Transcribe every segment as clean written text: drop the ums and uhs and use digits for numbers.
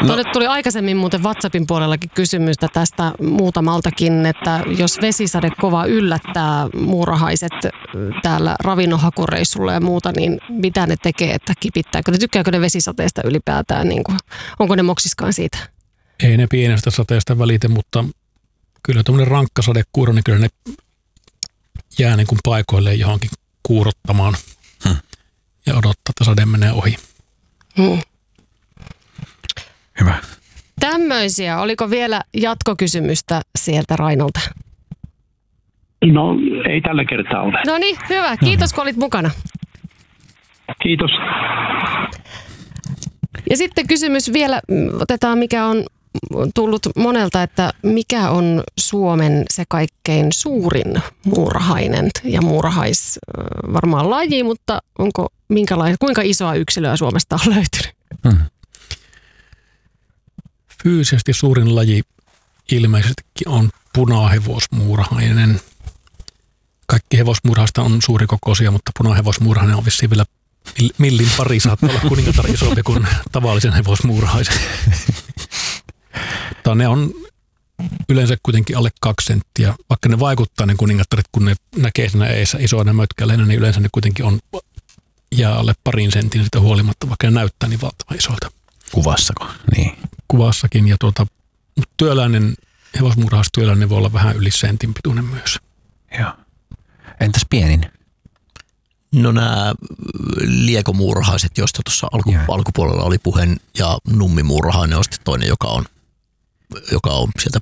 Tuonne tuli aikaisemmin muuten WhatsAppin puolellakin kysymystä tästä muutamaltakin, että jos vesisade kova yllättää muurahaiset täällä ravinnonhakureissulla ja muuta, niin mitä ne tekee, että kipittääkö ne, tykkääkö ne vesisateesta ylipäätään, niin kuin, onko ne moksiskaan siitä? Ei ne pienestä sateesta välitä, mutta kyllä tuommoinen rankka sadekuuro, niin kyllä ne jää niin kuin paikoilleen johonkin kuurottamaan ja odottaa, että sade menee ohi. Hyvä. Tämmöisiä. Oliko vielä jatkokysymystä sieltä Rainolta? No, ei tällä kertaa ole. No niin, hyvä. Kiitos, kun olit mukana. Kiitos. Ja sitten kysymys vielä, otetaan mikä on tullut monelta, että mikä on Suomen se kaikkein suurin muurahainen ja muurahais varmaan laji, mutta onko kuinka isoa yksilöä Suomesta on löytynyt? Fyysisesti suurin laji ilmeisestikin on punahevosmuurahainen. Kaikki hevosmuurahaista on suurikokoisia, mutta punahevosmuurahainen on vissiin vielä millin pari, saattaa olla kuningatar isompi kuin tavallisen hevosmuurahaisen. Mutta ne on yleensä kuitenkin alle 2 senttiä. Vaikka ne vaikuttaa ne kuningattaret, kun ne näkee siinä eessä isoina mötkäleinä, niin yleensä ne kuitenkin on jää alle 2 sentin sitä huolimatta, vaikka ne näyttää niin valtavan isolta. Kuvassako? Niin. Kuvassakin. Ja hevosmuurahaistyöläinen voi olla vähän yli sentin pituinen myös. Joo. Entäs pienin? No nämä liekomuurahaiset, joista tuossa alkupuolella oli puhe, ja nummimuurahainen on sitten toinen, joka on sieltä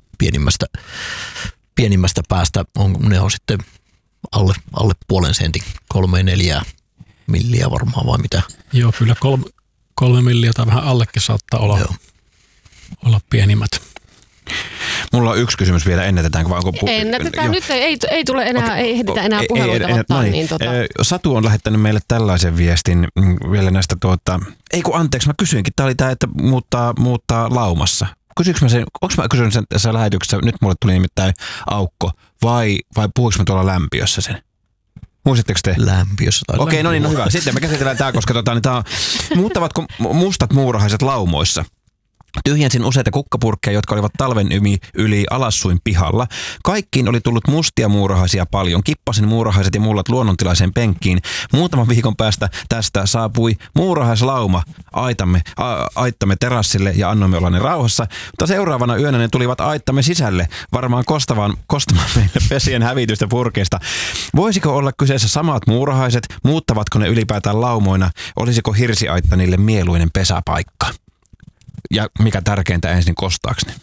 pienimmästä päästä. Ne on sitten alle 0,5 sentin, 3-4 milliä varmaan vai mitä? Joo, kyllä 3 milliä tai vähän allekin saattaa olla pienimmät. Mulla on yksi kysymys vielä, ennätetäänkö vai onko... Ennätetään nyt, ei tule enää, ei ehditä enää puheluita ottaa. Satu on lähettänyt meille tällaisen viestin vielä näistä anteeksi, mä kysyinkin, tää oli tää, että muuttaa laumassa. Onko mä kysynyt sen tässä lähetyksessä, nyt mulle tuli nimittäin aukko, vai puhuinko mä tuolla lämpiössä sen? Muistatteko te? Lämpiössä tai Okei, no niin, no hyvä. Sitten me käsitellään tää, koska muuttavatko mustat muurahaiset laumoissa? Tyhjensin useita kukkapurkkeja, jotka olivat talven yli alassuin pihalla. Kaikkiin oli tullut mustia muurahaisia paljon. Kippasin muurahaiset ja mullat luonnontilaiseen penkkiin. Muutaman viikon päästä tästä saapui muurahaislauma aittamme terassille ja annoimme olla ne rauhassa. Mutta seuraavana yönä ne tulivat aittamme sisälle, varmaan kostamaan meille pesien hävitystä purkeista. Voisiko olla kyseessä samat muurahaiset? Muuttavatko ne ylipäätään laumoina? Olisiko hirsiaitta niille mieluinen pesäpaikka? Ja mikä tärkeintä, ensin kostaakseni.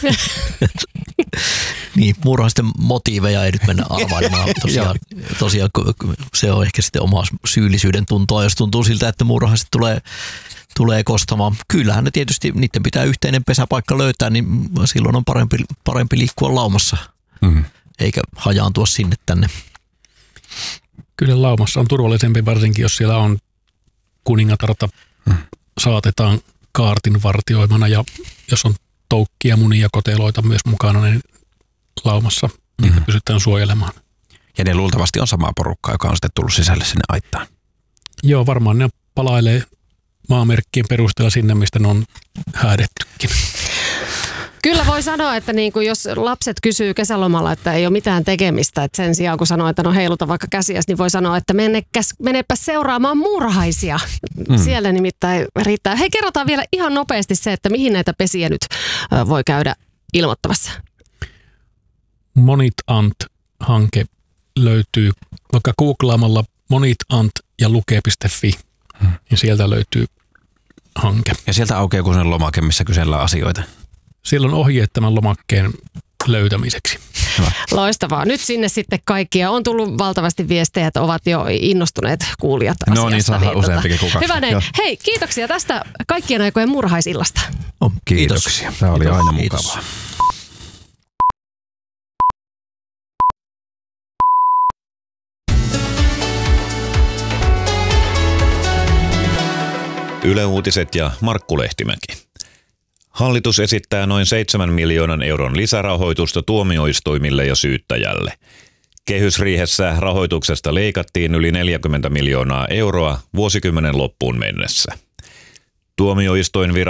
Niin, muurahaisten motiiveja ei nyt mennä arvailemaan. Tosiaan se on ehkä sitten oma syyllisyyden tuntoa, jos tuntuu siltä, että muurahaiset tulee kostamaan. Kyllähän ne tietysti, niiden pitää yhteinen pesäpaikka löytää, niin silloin on parempi liikkua laumassa, eikä hajaantua sinne tänne. Kyllä laumassa on turvallisempi, varsinkin jos siellä on kuningatarta, saatetaan kaartin vartioimana, ja jos on toukkia, munia, koteloita myös mukana, niin laumassa niitä pystytään suojelemaan. Ja ne luultavasti on samaa porukkaa, joka on sitten tullut sisälle sinne aittaan. Joo, varmaan ne palailee maamerkkien perusteella sinne, mistä ne on häädettykin. Kyllä voi sanoa, että niin kuin jos lapset kysyy kesälomalla, että ei ole mitään tekemistä, että sen sijaan kun sanoo, että no heiluta vaikka käsiäsi, niin voi sanoa, että menepä seuraamaan muurahaisia. Siellä nimittäin riittää. Hei, kerrotaan vielä ihan nopeasti se, että mihin näitä pesiä nyt voi käydä ilmoittamassa. Monit Ant-hanke löytyy vaikka googlaamalla Monit Ant ja luke.fi, ja sieltä löytyy hanke. Ja sieltä aukeaa joku sellainen lomake, missä kysellään asioita. Siellä on ohjeet tämän lomakkeen löytämiseksi. Hyvä. Loistavaa. Nyt sinne sitten kaikkia. On tullut valtavasti viestejä, että ovat jo innostuneet kuulijat asiasta. No niin, saa useampikin kuin 2. Hyvä näin. Hei, kiitoksia tästä kaikkien aikojen muurahaisillasta. Kiitoksia. Tämä oli aina mukavaa. Yle Uutiset ja Markku Lehtimäki. Hallitus esittää noin 7 miljoonan euron lisärahoitusta tuomioistuimille ja syyttäjälle. Kehysriihessä rahoituksesta leikattiin yli 40 miljoonaa euroa vuosikymmenen loppuun mennessä. Tuomioistuinvirasto